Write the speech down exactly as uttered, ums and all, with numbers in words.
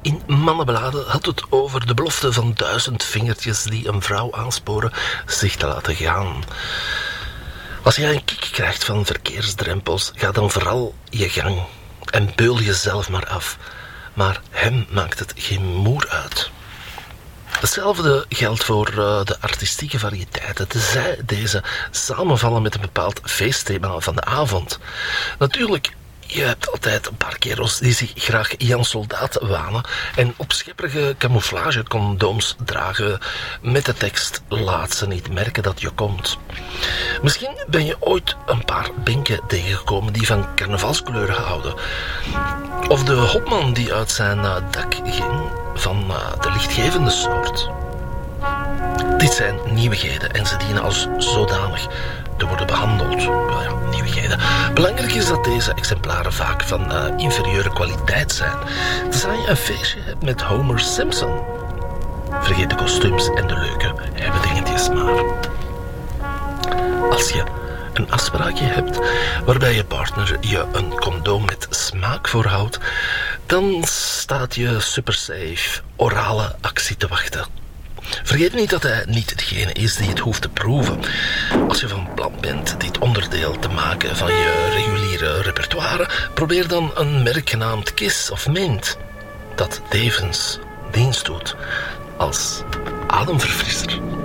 In Mannenbladen had het over de belofte van duizend vingertjes die een vrouw aansporen zich te laten gaan. Als jij een kick krijgt van verkeersdrempels, ga dan vooral je gang en beul jezelf maar af. Maar hem maakt het geen moer uit. Hetzelfde geldt voor uh, de artistieke variëteiten, tenzij deze samenvallen met een bepaald feestthema van de avond. Natuurlijk, je hebt altijd een paar kerels die zich graag Jan Soldaat wanen en opschepperige camouflagecondooms dragen met de tekst "laat ze niet merken dat je komt". Misschien ben je ooit een paar binken tegengekomen die van carnavalskleuren houden. Of de hopman die uit zijn uh, dak ging van uh, de lichtgevende soort. Dit zijn nieuwigheden en ze dienen als zodanig te worden behandeld. Wel ja, nieuwigheden. Belangrijk is dat deze exemplaren vaak van uh, inferieure kwaliteit zijn. Tenzij je een feestje hebt met Homer Simpson. Vergeet de kostuums en de leuke hebbedingetjes maar. Als je een afspraakje hebt waarbij je partner je een condoom met smaak voorhoudt, dan staat je supersafe orale actie te wachten. Vergeet niet dat hij niet degene is die het hoeft te proeven. Als je van plan bent dit onderdeel te maken van je reguliere repertoire, probeer dan een merk genaamd Kiss of Mint, dat tevens dienst doet als ademverfrisser.